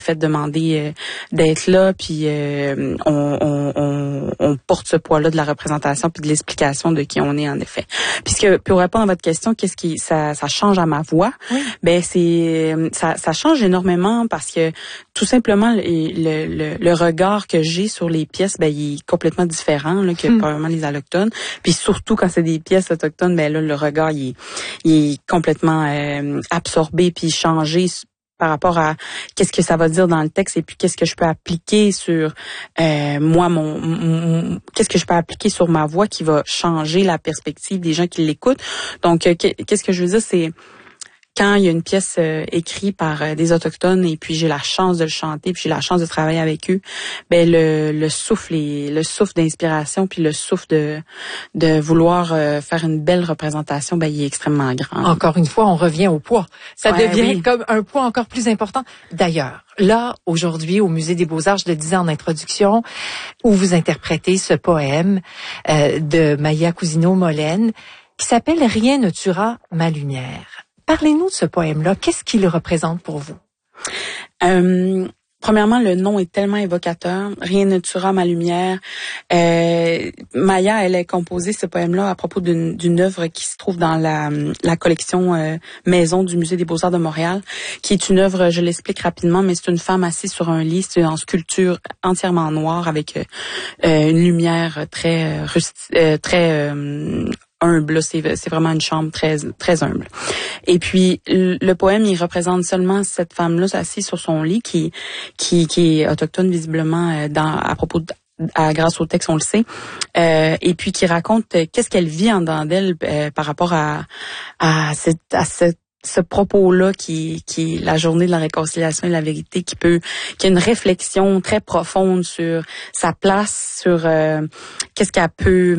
fait demander d'être là, puis on porte ce poids-là de la représentation puis de l'explication de qui on est en effet. Puisque pour répondre à votre question, qu'est-ce qui ça change à ma voix? Oui. Ben ça change énormément parce que tout simplement le regard que j'ai sur les pièces, ben il est complètement différent là, que probablement les allochtones. Puis surtout quand c'est des pièces autochtones, ben là le regard il est complètement absorbé puis changé par rapport à qu'est-ce que ça va dire dans le texte et puis qu'est-ce que je peux appliquer sur moi qu'est-ce que je peux appliquer sur ma voix qui va changer la perspective des gens qui l'écoutent. Donc qu'est-ce que je veux dire, c'est quand il y a une pièce écrite par des autochtones et puis j'ai la chance de le chanter puis j'ai la chance de travailler avec eux, ben le souffle d'inspiration puis le souffle de vouloir faire une belle représentation, ben il est extrêmement grand. Encore une fois, on revient au poids. Ça devient comme un poids encore plus important. D'ailleurs, là, aujourd'hui, au Musée des Beaux-Arts, je le disais en introduction, où vous interprétez ce poème de Maya Cousineau-Molène qui s'appelle « Rien ne tuera ma lumière ». Parlez-nous de ce poème-là. Qu'est-ce qu'il représente pour vous? Premièrement, le nom est tellement évocateur. Rien ne tuera ma lumière. Maya, elle a composé ce poème-là à propos d'une œuvre qui se trouve dans la collection Maison du Musée des Beaux-Arts de Montréal, qui est une œuvre, je l'explique rapidement, mais c'est une femme assise sur un lit, c'est en sculpture entièrement noire avec une lumière très humble. C'est vraiment une chambre très très humble. Et puis le poème, il représente seulement cette femme-là assise sur son lit qui est autochtone visiblement à propos grâce au texte, on le sait, et puis qui raconte qu'est-ce qu'elle vit en dedans d'elle par rapport à ce propos-là qui est la journée de la réconciliation et la vérité, qui a une réflexion très profonde sur sa place, sur qu'est-ce qu'elle peut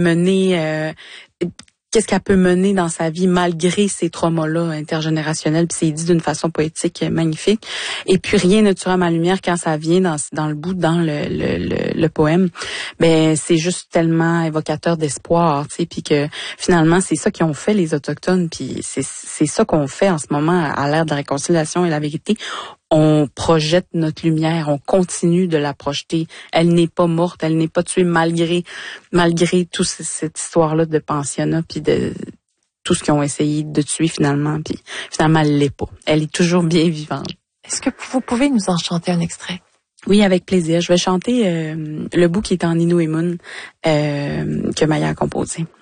mener dans sa vie malgré ces traumas-là intergénérationnels. Puis c'est dit d'une façon poétique magnifique. Et puis rien ne tuera ma lumière quand ça vient dans le poème. Ben c'est juste tellement évocateur d'espoir, tu sais. Puis que finalement c'est ça qu'ils ont fait les autochtones. Puis c'est ça qu'on fait en ce moment à l'ère de la réconciliation et la vérité. On projette notre lumière, on continue de la projeter. Elle n'est pas morte, elle n'est pas tuée malgré toute cette histoire-là de pensionnat puis de tout ce qu'ils ont essayé de tuer finalement. Puis finalement, elle l'est pas. Elle est toujours bien vivante. Est-ce que vous pouvez nous en chanter un extrait? Oui, avec plaisir. Je vais chanter le bout qui est en Innu et Mun que Maya a composé.